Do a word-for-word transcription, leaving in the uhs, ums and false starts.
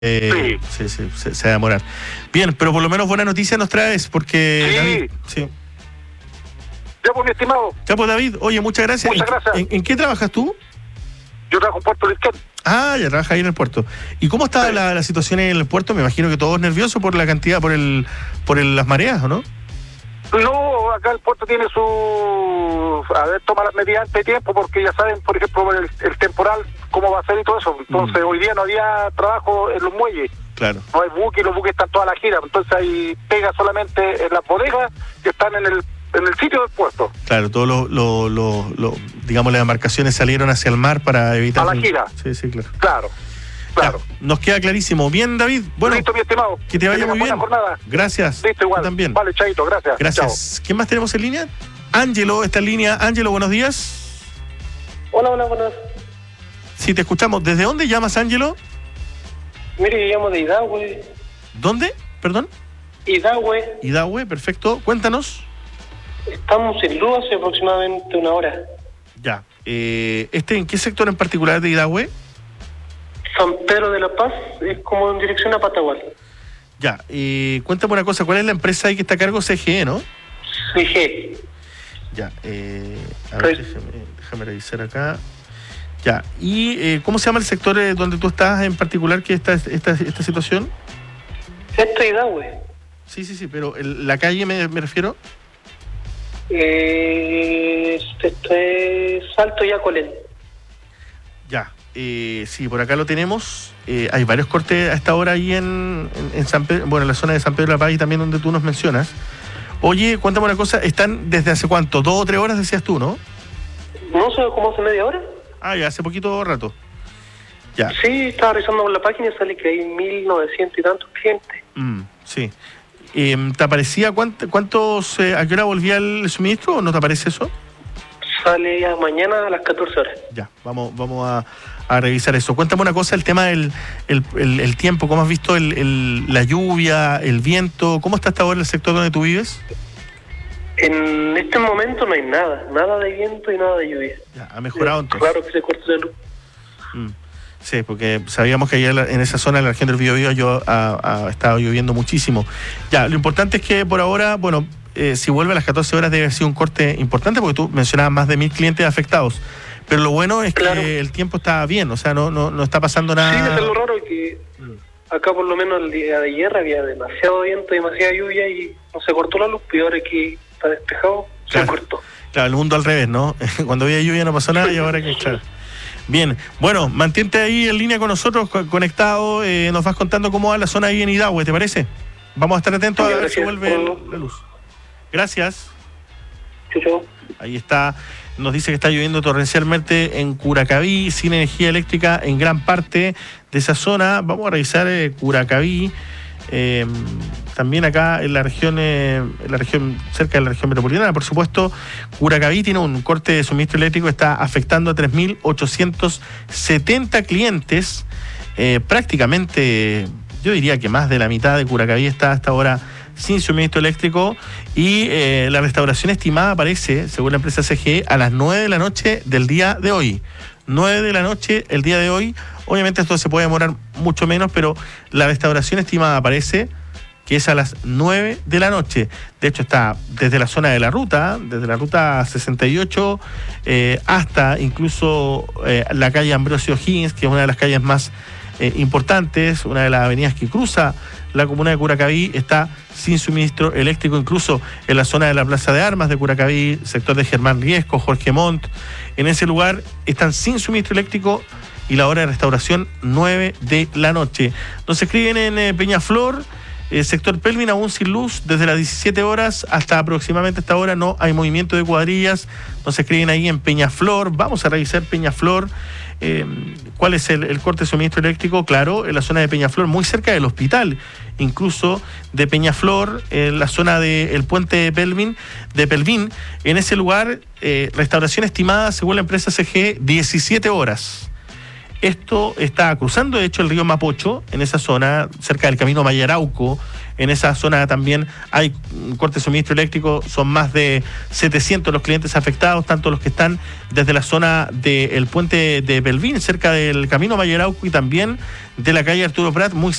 Eh, sí, sí, sí se, se va a demorar. Bien, pero por lo menos buena noticia nos traes, porque... Sí. David, sí. Ya, pues, mi estimado. Ya, pues, David, oye, muchas gracias. Muchas gracias. ¿En, en qué trabajas tú? Yo trabajo en Puerto Lisquén. Ah, ya trabajas ahí en el puerto. ¿Y cómo está Sí. la, la situación en el puerto? Me imagino que todos nerviosos por la cantidad, por el, por el, las mareas, ¿o no? No, acá el puerto tiene su... A ver, toma las medidas antes de tiempo, porque ya saben, por ejemplo, el, el temporal, cómo va a ser y todo eso. Entonces, mm. hoy día no había trabajo en los muelles. Claro. No hay buques, los buques están toda la gira. Entonces, hay pega solamente en las bodegas que están en el en el sitio del puerto. Claro, todos los, lo, lo, lo, digamos, las embarcaciones salieron hacia el mar para evitar... A la gira. Sí, sí, claro. Claro. Claro. Ya, nos queda clarísimo. Bien, David. Bueno, listo, mi estimado. Que te vaya muy bien. Jornada. Gracias. Listo, igual. Tú también. Vale, chaito, gracias. Gracias. Chao. ¿Quién más tenemos en línea? Ángelo está en línea. Ángelo, buenos días. Hola, hola, buenas. Sí, te escuchamos. ¿Desde dónde llamas, Ángelo? Mire, yo llamo de Idahue. ¿Dónde? Perdón. Idahue. Idahue, perfecto. Cuéntanos. Estamos en luz hace aproximadamente una hora. Ya. Eh, ¿Este en qué sector en particular de Idahue? San Pedro de la Paz, es como en dirección a Patagual. Ya. Eh, cuéntame una cosa. ¿Cuál es la empresa ahí que está a cargo? C G E, ¿no? C G E. Ya. Eh, a ver, déjame, déjame revisar acá. Ya. ¿Y eh, cómo se llama el sector eh, donde tú estás en particular que está esta, esta situación? Esto es Idahue. Sí, sí, sí, pero el, la calle me, me refiero. Eh, esto es Salto y Acolén. Ya, eh, sí, por acá lo tenemos. Eh, hay varios cortes a esta hora ahí en, en, en San Pedro, bueno, en la zona de San Pedro de la Paz y también donde tú nos mencionas. Oye, cuéntame una cosa, ¿están desde hace cuánto? ¿Dos o tres horas decías tú, no? No sé, como hace media hora. Ah, ya, hace poquito rato. Ya. Sí, estaba revisando por la página y sale que hay mil novecientos y tantos clientes. Mm, sí. Eh, ¿Te aparecía cuánto, cuántos, eh, a qué hora volvía el suministro o no te aparece eso? Sale ya mañana a las catorce horas. Ya, vamos vamos a, a revisar eso. Cuéntame una cosa, el tema del el, el, el tiempo, ¿cómo has visto el, el, la lluvia, el viento? ¿Cómo está hasta ahora el sector donde tú vives? En este momento no hay nada, nada de viento y nada de lluvia. Ya, ha mejorado entonces. Claro que se corta de luz. Mm. Sí, porque sabíamos que allá en esa zona, en la región del Biobío, yo ha, ha estado lloviendo muchísimo. Ya, lo importante es que por ahora, bueno, eh, si vuelve a las catorce horas debe haber sido un corte importante, porque tú mencionabas más de mil clientes afectados. Pero lo bueno es claro. que el tiempo está bien, o sea, no no, no está pasando nada. Sí, es lo raro que mm. acá por lo menos el día de ayer había demasiado viento, demasiada lluvia y no se cortó la luz, y ahora que está despejado, claro. se cortó. Claro, el mundo al revés, ¿no? Cuando había lluvia no pasó nada y ahora que claro. Bien, bueno, mantente ahí en línea con nosotros, conectado, eh, nos vas contando cómo va la zona ahí en Idahue, ¿te parece? Vamos a estar atentos sí, a ver si vuelve el, la luz. Gracias. Chau. Ahí está, nos dice que está lloviendo torrencialmente en Curacaví, sin energía eléctrica en gran parte de esa zona. Vamos a revisar eh, Curacaví, eh, también acá en la región, eh, en la región cerca de la región metropolitana, por supuesto. Curacaví tiene un corte de suministro eléctrico, está afectando a tres mil ochocientos setenta clientes, eh, prácticamente, yo diría que más de la mitad de Curacaví está hasta ahora sin suministro eléctrico y eh, la restauración estimada aparece, según la empresa C G E, a las nueve de la noche del día de hoy. nueve de la noche el día de hoy. Obviamente esto se puede demorar mucho menos, pero la restauración estimada aparece que es a las nueve de la noche. De hecho está desde la zona de la ruta, desde la ruta sesenta y ocho eh, hasta incluso eh, la calle Ambrosio Higgins, que es una de las calles más eh, importantes, una de las avenidas que cruza la comuna de Curacaví, está sin suministro eléctrico, incluso en la zona de la Plaza de Armas de Curacaví, sector de Germán Riesco, Jorge Montt. En ese lugar están sin suministro eléctrico y la hora de restauración nueve de la noche. Nos escriben en eh, Peñaflor, eh, sector Pelvin, aún sin luz, desde las diecisiete horas hasta aproximadamente esta hora no hay movimiento de cuadrillas. Nos escriben ahí en Peñaflor, vamos a revisar Peñaflor. Eh, ¿Cuál es el, el corte de suministro eléctrico? Claro, en la zona de Peñaflor, muy cerca del hospital, incluso de Peñaflor, en la zona del puente de Pelvin, de Pelvin. En ese lugar, eh, restauración estimada, según la empresa C G E, diecisiete horas. Esto está cruzando, de hecho, el río Mapocho, en esa zona, cerca del camino Mayarauco, en esa zona también hay corte de suministro eléctrico, son más de setecientos los clientes afectados, tanto los que están desde la zona del puente de Belvín, cerca del camino Mayor Arauco, y también de la calle Arturo Prat, muy